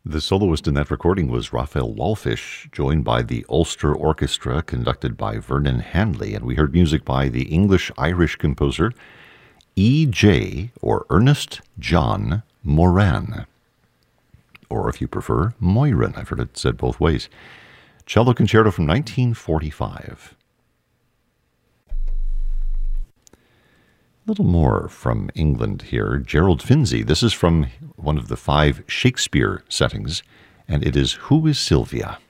The soloist in that recording was Raphael Wallfisch, joined by the Ulster Orchestra, conducted by Vernon Hanley, and we heard music by the English-Irish composer E.J., or Ernest John Moran, or if you prefer, Moyran. I've heard it said both ways. Cello Concerto from 1945. A little more from England here. Gerald Finzi. This is from one of the 5 Shakespeare settings, and it is Who is Sylvia?